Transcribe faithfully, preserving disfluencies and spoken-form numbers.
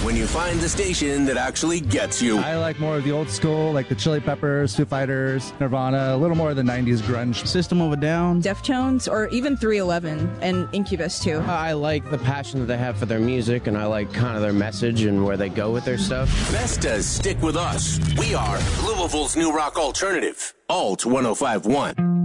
when you find the station that actually gets you. I like more of the old school, like the Chili Peppers, Foo Fighters, Nirvana, a little more of the nineties grunge. System of a Down. Deftones, or even three eleven, and Incubus, too. I like the passion that they have for their music, and I like kind of their message and where they go with their stuff. Vestas, stick with us. We are Louisville's new rock alternative. Alt one oh five point one.